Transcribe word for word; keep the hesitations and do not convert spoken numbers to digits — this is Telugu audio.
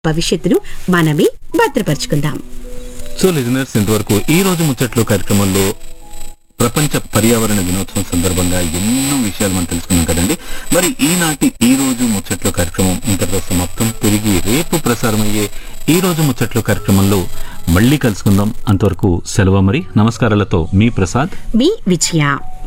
భవిష్యత్తును మనమే భద్రపరుచుకుందాం. సో లిజనర్స్, ఇంతవరకు ఈ రోజు ముచ్చట్లు కార్యక్రమంలో ప్రపంచ పర్యావరణ దినోత్సవం సందర్భంగా ఎన్నో విషయాలు మనం తెలుసుకున్నాం కదండి. మరి ఈనాటి ఈ రోజు ముచ్చట్లు కార్యక్రమం ఇంతటితో సమాప్తం. తిరిగి రేపు ప్రసారమయ్యే ఈ రోజు ముచ్చట్లు కార్యక్రమంలో మళ్ళీ కలుసుకుందాం. అంతవరకు సెలవు. మరి నమస్కారాలతో మీ ప్రసాద్, మీ విజయ.